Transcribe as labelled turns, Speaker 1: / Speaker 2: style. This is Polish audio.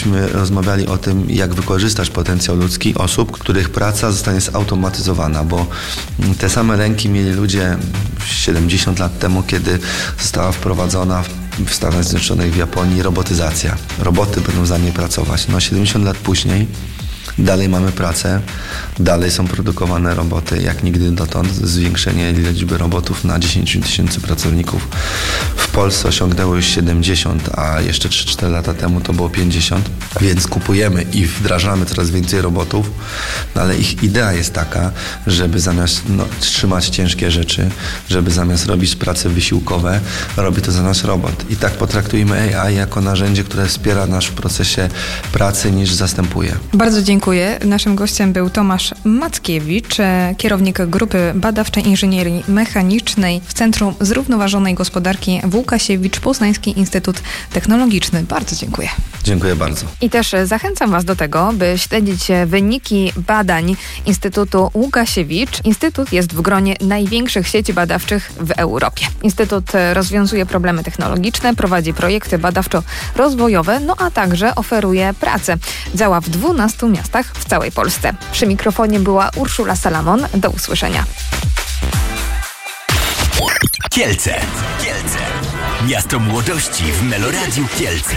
Speaker 1: żebyśmy rozmawiali o tym, jak wykorzystać potencjał ludzki osób, których praca zostanie zautomatyzowana, bo te same lęki mieli ludzie 70 lat temu, kiedy została wprowadzona w Stanach Zjednoczonych, w Japonii robotyzacja. Roboty będą za mnie pracować. 70 lat później dalej mamy pracę, dalej są produkowane roboty jak nigdy dotąd. Zwiększenie liczby robotów na 10 tysięcy pracowników. W Polsce osiągnęło już 70, a jeszcze 3-4 lata temu to było 50, więc kupujemy i wdrażamy coraz więcej robotów, ale ich idea jest taka, żeby zamiast trzymać ciężkie rzeczy, żeby zamiast robić prace wysiłkowe, robi to za nas robot. I tak potraktujmy AI jako narzędzie, które wspiera nas w procesie pracy niż zastępuje.
Speaker 2: Bardzo dziękuję. Naszym gościem był Tomasz Mackiewicz, kierownik Grupy Badawczej Inżynierii Mechanicznej w Centrum Zrównoważonej Gospodarki w Łukasiewicz, Poznański Instytut Technologiczny. Bardzo dziękuję.
Speaker 1: Dziękuję bardzo.
Speaker 2: I też zachęcam Was do tego, by śledzić wyniki badań Instytutu Łukasiewicz. Instytut jest w gronie największych sieci badawczych w Europie. Instytut rozwiązuje problemy technologiczne, prowadzi projekty badawczo-rozwojowe, a także oferuje pracę. Działa w 12 miastach w całej Polsce. Przy mikrofonie była Urszula Salamon. Do usłyszenia.
Speaker 3: Kielce. Miasto młodości w Meloradiu Kielce.